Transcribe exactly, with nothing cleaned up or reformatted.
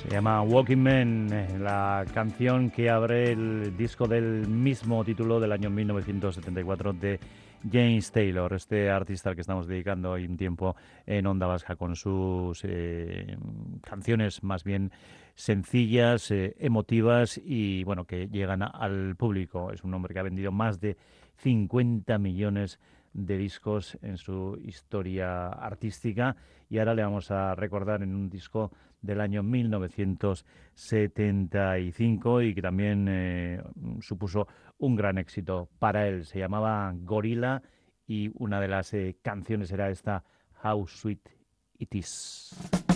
Se llama Walking Man, eh, la canción que abre el disco del mismo título del año mil novecientos setenta y cuatro de James Taylor, este artista al que estamos dedicando hoy un tiempo en Onda Vasca con sus eh, canciones más bien sencillas, eh, emotivas y bueno, que llegan a, al público. Es un hombre que ha vendido más de cincuenta millones de discos en su historia artística y ahora le vamos a recordar en un disco del año mil novecientos setenta y cinco y que también eh, supuso un gran éxito para él. Se llamaba Gorilla y una de las eh, canciones era esta How Sweet It Is.